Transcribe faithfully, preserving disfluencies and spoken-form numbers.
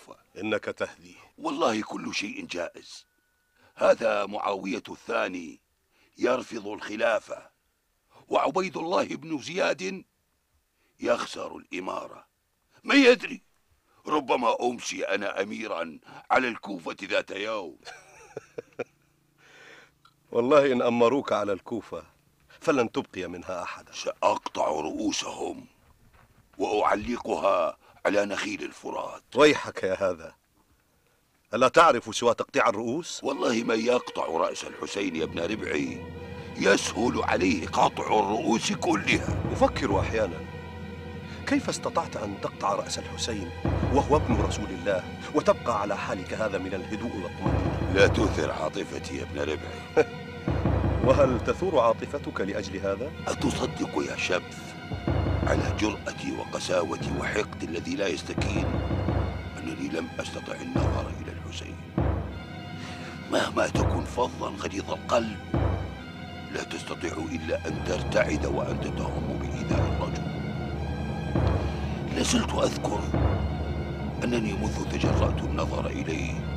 الكوفة. إنك تهدي. والله كل شيء جائز. هذا معاوية الثاني يرفض الخلافة، وعبيد الله بن زياد يخسر الإمارة. من يدري، ربما أمسي أنا أميرا على الكوفة ذات يوم. والله إن أمروك على الكوفة فلن تبقي منها أحدا. سأقطع رؤوسهم وأعلقها على نخيل الفرات. ويحك يا هذا، ألا تعرف سوى تقطيع الرؤوس؟ والله من يقطع رأس الحسين يا ابن ربعي يسهل عليه قطع الرؤوس كلها. أفكر أحيانا كيف استطعت أن تقطع رأس الحسين وهو ابن رسول الله وتبقى على حالك هذا من الهدوء والطمأنينة. لا تثر عاطفتي يا ابن ربعي. وهل تثور عاطفتك لأجل هذا؟ أتصدق يا شبث على جرأتي وقساوتي وحقدي الذي لا يستكين أنني لم أستطع النظر إلى الحسين؟ مهما تكن فظا غليظ القلب لا تستطيع إلا أن ترتعد وأنت تهم بإيذاء الرجل. لازلت أذكر أنني منذ تجرأت النظر إليه